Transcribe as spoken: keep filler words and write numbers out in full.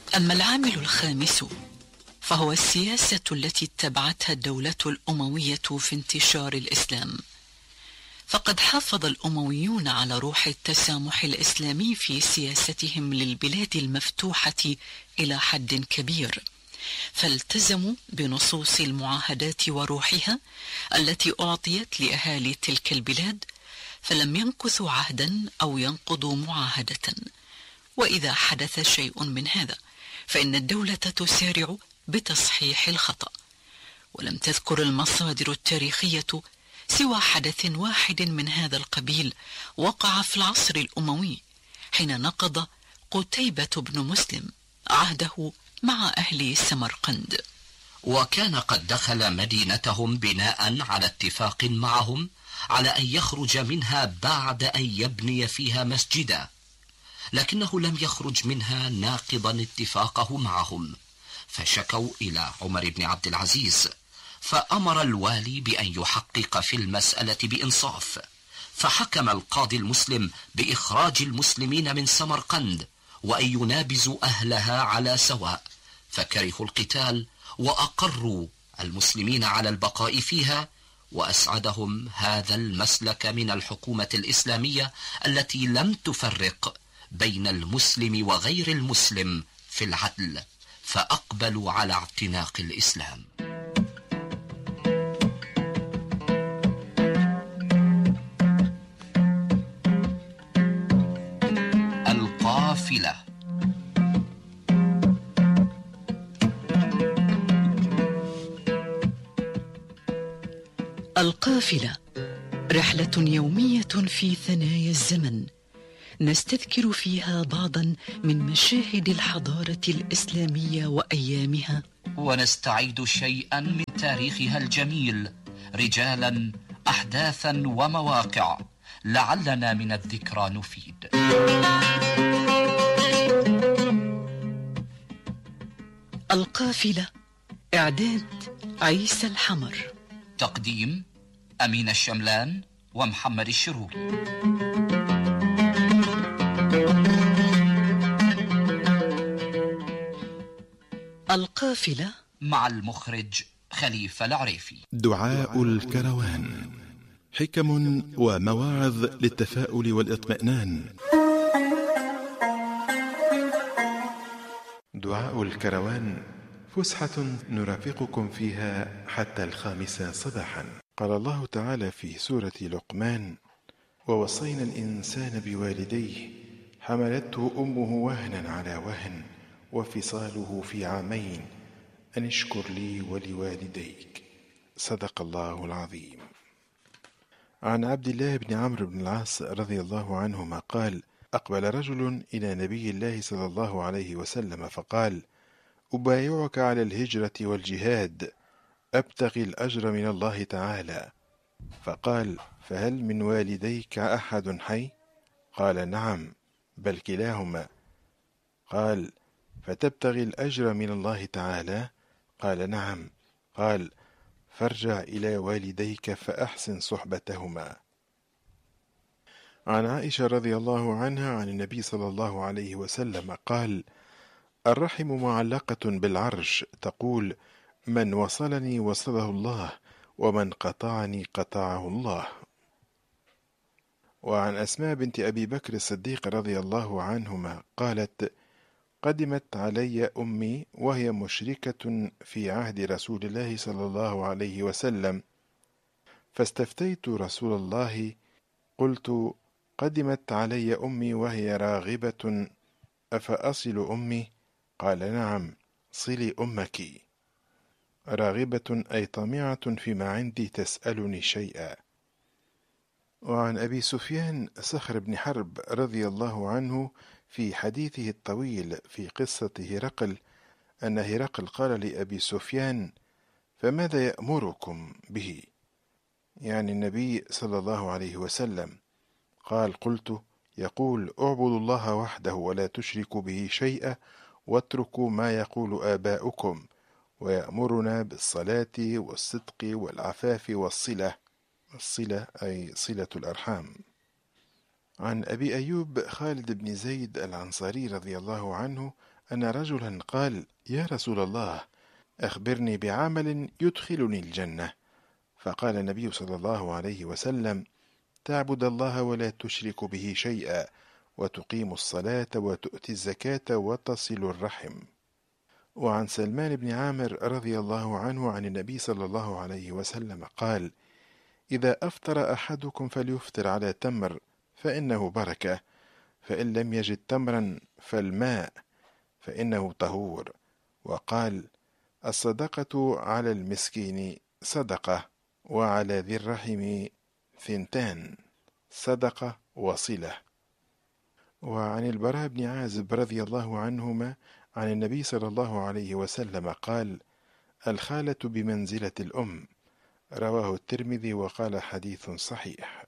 أما العامل الخامس فهو السياسة التي اتبعتها الدولة الأموية في انتشار الإسلام. فقد حافظ الأمويون على روح التسامح الإسلامي في سياستهم للبلاد المفتوحة إلى حد كبير، فالتزموا بنصوص المعاهدات وروحها التي أعطيت لأهالي تلك البلاد، فلم ينكثوا عهدا أو ينقضوا معاهدة. وإذا حدث شيء من هذا فإن الدولة تسارع بتصحيح الخطأ. ولم تذكر المصادر التاريخية سوى حدث واحد من هذا القبيل وقع في العصر الأموي، حين نقض قتيبة بن مسلم عهده مع أهل سمرقند، وكان قد دخل مدينتهم بناء على اتفاق معهم على أن يخرج منها بعد أن يبني فيها مسجدا، لكنه لم يخرج منها ناقضا اتفاقه معهم، فشكوا إلى عمر بن عبد العزيز، فأمر الوالي بأن يحقق في المسألة بإنصاف، فحكم القاضي المسلم بإخراج المسلمين من سمرقند وأن ينابزوا أهلها على سواء، فكرهوا القتال وأقروا المسلمين على البقاء فيها. وأسعدهم هذا المسلك من الحكومة الإسلامية التي لم تفرق بين المسلم وغير المسلم في العدل، فأقبلوا على اعتناق الإسلام. القافلة. القافلة رحلة يومية في ثنايا الزمن، نستذكر فيها بعضا من مشاهد الحضارة الإسلامية وأيامها، ونستعيد شيئا من تاريخها الجميل، رجالا، أحداثا ومواقع، لعلنا من الذكرى نفيد. القافلة، إعداد عيسى الحمر، تقديم أمين الشملان ومحمد الشروري. القافلة مع المخرج خليفة العريفي. دعاء الكروان، حكم ومواعظ للتفاؤل والاطمئنان. دعاء الكروان فسحة نرافقكم فيها حتى الخامسة صباحا. قال الله تعالى في سورة لقمان: ووصينا الإنسان بوالديه حملته أمه وهنا على وهن وفصاله في عامين أن اشكر لي ولوالديك. صدق الله العظيم. عن عبد الله بن عمرو بن العاص رضي الله عنهما قال: أقبل رجل إلى نبي الله صلى الله عليه وسلم فقال: أبايعك على الهجرة والجهاد أبتغي الأجر من الله تعالى. فقال: فهل من والديك أحد حي؟ قال: نعم، بل كلاهما. قال: فتبتغي الأجر من الله تعالى؟ قال: نعم. قال: فارجع إلى والديك فأحسن صحبتهما. عن عائشة رضي الله عنها عن النبي صلى الله عليه وسلم قال: الرحم معلقة بالعرش تقول: من وصلني وصله الله، ومن قطعني قطعه الله. وعن أسماء بنت أبي بكر الصديق رضي الله عنهما قالت: قدمت علي أمي وهي مشركة في عهد رسول الله صلى الله عليه وسلم، فاستفتيت رسول الله قلت: قدمت علي أمي وهي راغبة أفأصل أمي؟ قال: نعم، صلي أمك. راغبة أي طامعة فيما عندي تسألني شيئا. وعن أبي سفيان صخر بن حرب رضي الله عنه في حديثه الطويل في قصة هرقل أن هرقل قال لأبي سفيان: فماذا يأمركم به؟ يعني النبي صلى الله عليه وسلم. قال: قلت: يقول: اعبدوا الله وحده ولا تشركوا به شيئا واتركوا ما يقول آباؤكم، ويأمرنا بالصلاة والصدق والعفاف والصلة. الصلة أي صلة الأرحام. عن أبي أيوب خالد بن زيد الأنصاري رضي الله عنه أن رجلا قال: يا رسول الله، أخبرني بعمل يدخلني الجنة. فقال النبي صلى الله عليه وسلم: تعبد الله ولا تشرك به شيئا، وتقيم الصلاة وتؤتي الزكاة وتصل الرحم. وعن سلمان بن عامر رضي الله عنه عن النبي صلى الله عليه وسلم قال: إذا أفطر أحدكم فليفطر على تمر فإنه بركة، فإن لم يجد تمرا فالماء فإنه طهور. وقال: الصدقة على المسكين صدقة، وعلى ذي الرحم ثنتان، صدقة وصلة. وعن البراء بن عازب رضي الله عنهما عن النبي صلى الله عليه وسلم قال: الخالة بمنزلة الأم. رواه الترمذي وقال: حديث صحيح.